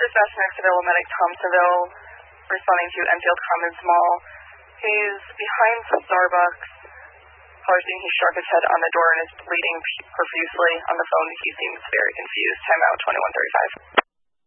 dispatch next to Willamette Thompsonville, responding to Enfield Commons Mall. He's behind Starbucks. Posting, he struck his head on the door and is bleeding profusely. On the phone, he seems very confused. Timeout 21:35.